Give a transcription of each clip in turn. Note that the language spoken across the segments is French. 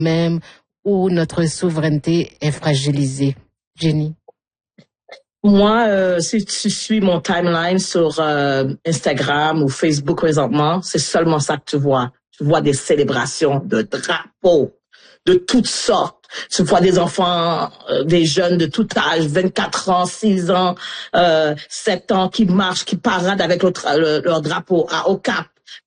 même où notre souveraineté est fragilisée. Jenny? Moi, si tu suis mon timeline sur Instagram ou Facebook présentement, c'est seulement ça que tu vois. Tu vois des célébrations de drapeaux de toutes sortes. Tu vois des enfants, des jeunes de tout âge, 24 ans, 6 ans, 7 ans, qui marchent, qui paradent avec leur drapeau au Cap.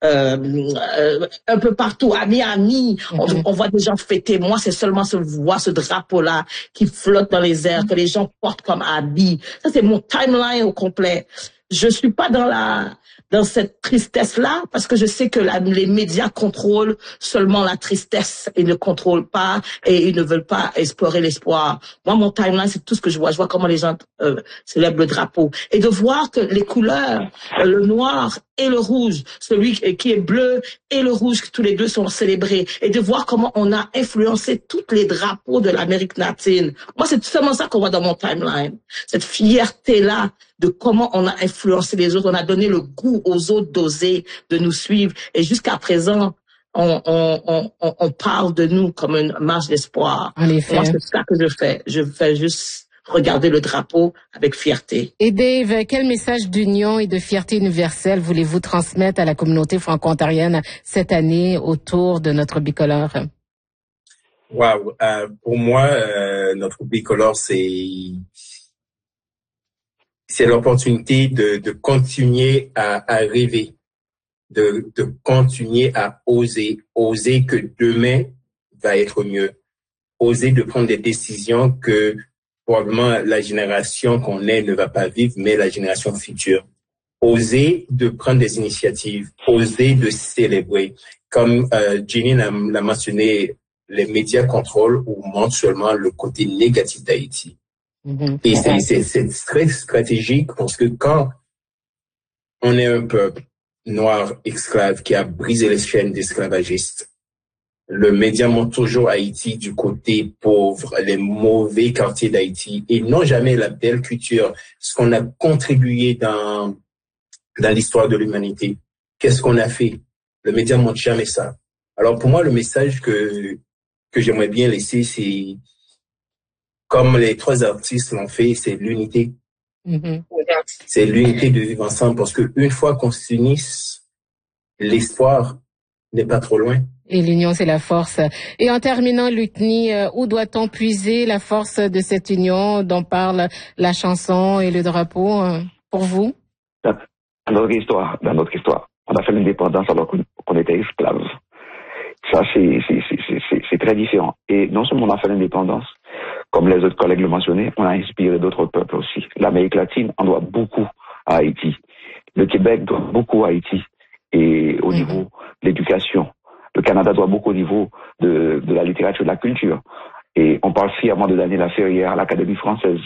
Un peu partout à Miami, on voit des gens fêter. Moi, c'est seulement voir ce drapeau-là qui flotte dans les airs, que les gens portent comme habit. Ça, c'est mon timeline au complet. Je suis pas dans cette tristesse-là parce que je sais que les médias contrôlent seulement la tristesse et ne contrôlent pas et ils ne veulent pas explorer l'espoir. Moi, mon timeline, c'est tout ce que je vois. Je vois comment les gens célèbrent le drapeau. Et de voir que les couleurs, le noir et le rouge, celui qui est bleu et le rouge, tous les deux sont célébrés. Et de voir comment on a influencé tous les drapeaux de l'Amérique latine. Moi, c'est seulement ça qu'on voit dans mon timeline. Cette fierté-là de comment on a influencé les autres. On a donné le goût aux autres d'oser, de nous suivre. Et jusqu'à présent, on parle de nous comme une marche d'espoir. En effet. Moi, c'est ça que je fais. Je fais juste regarder le drapeau avec fierté. Et Dave, quel message d'union et de fierté universelle voulez-vous transmettre à la communauté franco-ontarienne cette année autour de notre bicolore? Wow. Pour moi, notre bicolore, c'est l'opportunité de continuer à rêver, de continuer à oser que demain va être mieux, oser de prendre des décisions que probablement la génération qu'on est ne va pas vivre, mais la génération future. Oser de prendre des initiatives, oser de célébrer. Comme Jenny l'a mentionné, les médias contrôlent ou montrent seulement le côté négatif d'Haïti. Et c'est très stratégique parce que quand on est un peuple noir esclave qui a brisé les chaînes d'esclavagistes, le média montre toujours Haïti du côté pauvre, les mauvais quartiers d'Haïti et non jamais la belle culture, ce qu'on a contribué dans l'histoire de l'humanité. Qu'est-ce qu'on a fait? Le média montre jamais ça. Alors pour moi, le message que j'aimerais bien laisser, c'est comme les trois artistes l'ont fait, c'est l'unité. C'est l'unité de vivre ensemble parce que une fois qu'on s'unisse, l'espoir n'est pas trop loin. Et l'union, c'est la force. Et en terminant, Lutni, où doit-on puiser la force de cette union dont parle la chanson et le drapeau pour vous? Dans notre histoire, on a fait l'indépendance alors qu'on était esclaves. Ça, c'est très différent. Et non seulement on a fait l'indépendance, comme les autres collègues le mentionnaient, on a inspiré d'autres peuples aussi. L'Amérique latine en doit beaucoup à Haïti. Le Québec doit beaucoup à Haïti. Et au niveau de l'éducation, le Canada doit beaucoup au niveau de la littérature, de la culture. Et on parle fièrement de Daniela Ferrière à l'Académie française.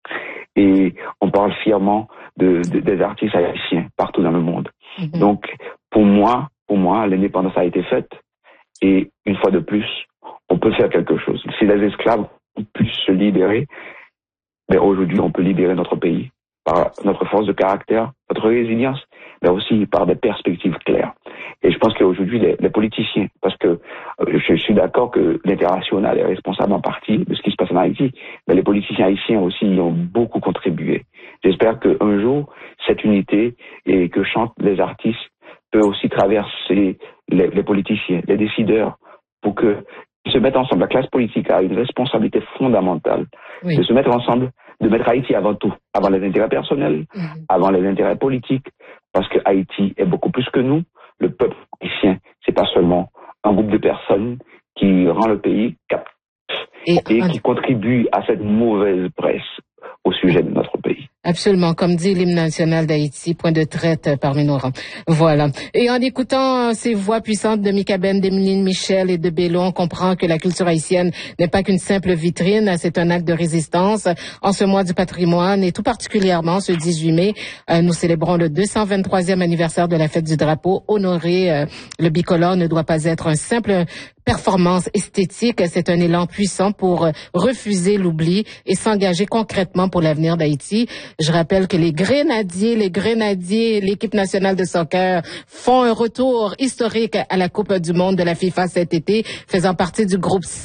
Et on parle fièrement des artistes haïtiens partout dans le monde. Donc, pour moi, l'indépendance a été faite. Et une fois de plus, on peut faire quelque chose. Si les esclaves puissent se libérer, mais aujourd'hui, on peut libérer notre pays par notre force de caractère, notre résilience, mais aussi par des perspectives claires. Et je pense qu'aujourd'hui, les politiciens, parce que je suis d'accord que l'international est responsable en partie de ce qui se passe en Haïti, mais les politiciens haïtiens aussi y ont beaucoup contribué. J'espère qu'un jour, cette unité et que chantent les artistes peut aussi traverser les politiciens, les décideurs, pour que se mettre ensemble. La classe politique a une responsabilité fondamentale de se mettre ensemble, de mettre Haïti avant tout, avant les intérêts personnels, avant les intérêts politiques, parce que Haïti est beaucoup plus que nous. Le peuple haïtien, c'est pas seulement un groupe de personnes qui rend le pays captif et qui contribue à cette mauvaise presse au sujet de notre pays. Absolument, comme dit l'hymne national d'Haïti, point de traite parmi nos rangs. Voilà. Et en écoutant ces voix puissantes de Mika Ben, d'Emeline Michel et de Bello, on comprend que la culture haïtienne n'est pas qu'une simple vitrine, c'est un acte de résistance. En ce mois du patrimoine et tout particulièrement ce 18 mai, nous célébrons le 223e anniversaire de la fête du drapeau. Honorer le bicolore ne doit pas être un simple performance esthétique, c'est un élan puissant pour refuser l'oubli et s'engager concrètement pour l'avenir d'Haïti. Je rappelle que les Grenadiers, l'équipe nationale de soccer font un retour historique à la Coupe du monde de la FIFA cet été, faisant partie du groupe